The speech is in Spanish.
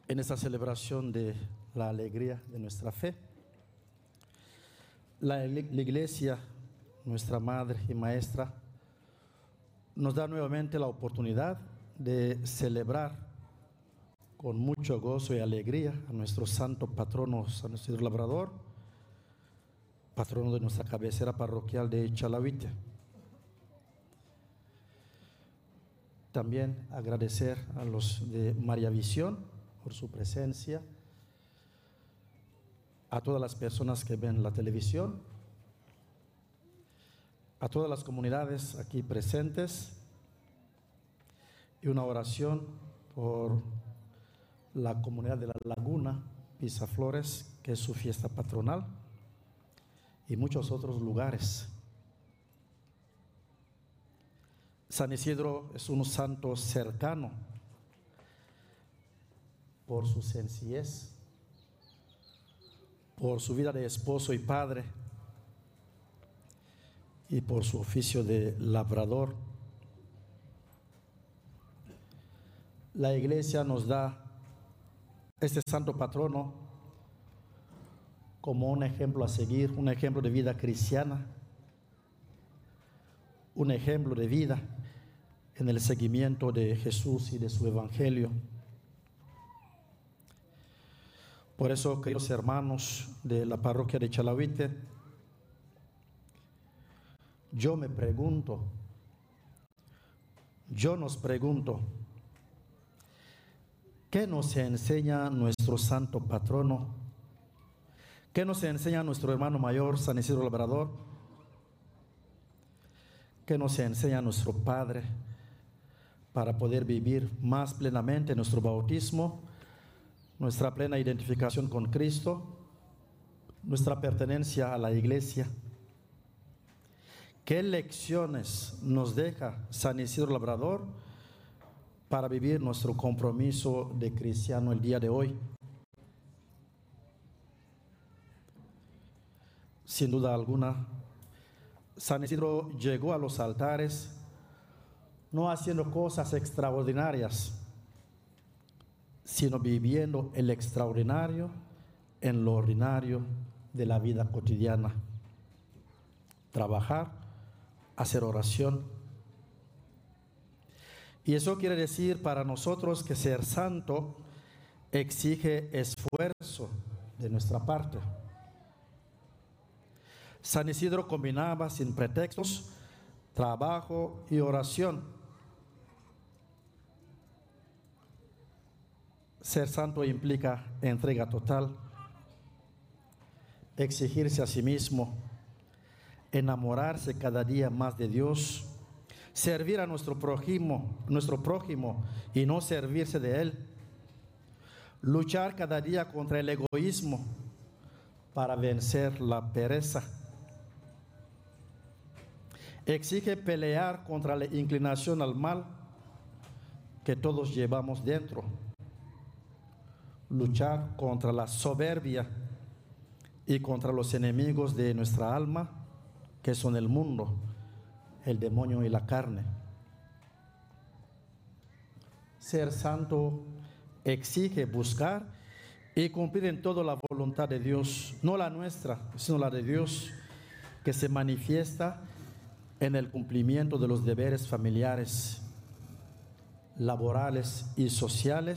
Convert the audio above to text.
en esta celebración de la alegría de nuestra fe. La Iglesia, nuestra Madre y Maestra, nos da nuevamente la oportunidad de celebrar con mucho gozo y alegría a nuestro santo patrono, San Isidro Labrador, patrono de nuestra cabecera parroquial de Chalahuite. También agradecer a los de María Visión por su presencia, a todas las personas que ven la televisión, a todas las comunidades aquí presentes, y una oración por la comunidad de La Laguna, Pisaflores, que es su fiesta patronal, y muchos otros lugares. San Isidro es un santo cercano por su sencillez, por su vida de esposo y padre y por su oficio de labrador. La Iglesia nos da este santo patrono como un ejemplo a seguir, un ejemplo de vida cristiana, un ejemplo de vida en el seguimiento de Jesús y de su evangelio. Por eso, queridos hermanos de la parroquia de Chalahuite, yo nos pregunto, ¿qué nos enseña nuestro santo patrono? ¿Qué nos enseña nuestro hermano mayor, San Isidro Labrador? ¿Qué nos enseña nuestro Padre para poder vivir más plenamente nuestro bautismo, nuestra plena identificación con Cristo, nuestra pertenencia a la Iglesia? ¿Qué lecciones nos deja San Isidro Labrador para vivir nuestro compromiso de cristiano el día de hoy? Sin duda alguna, San Isidro llegó a los altares no haciendo cosas extraordinarias, sino viviendo el extraordinario en lo ordinario de la vida cotidiana. Trabajar, hacer oración. Y eso quiere decir para nosotros que ser santo exige esfuerzo de nuestra parte. San Isidro combinaba sin pretextos trabajo y oración. Ser santo implica entrega total, exigirse a sí mismo, enamorarse cada día más de Dios, servir a nuestro prójimo y no servirse de él, luchar cada día contra el egoísmo para vencer la pereza. Exige pelear contra la inclinación al mal que todos llevamos dentro, luchar contra la soberbia y contra los enemigos de nuestra alma, que son el mundo, el demonio y la carne. Ser santo exige buscar y cumplir en todo la voluntad de Dios, no la nuestra, sino la de Dios, que se manifiesta en el cumplimiento de los deberes familiares, laborales y sociales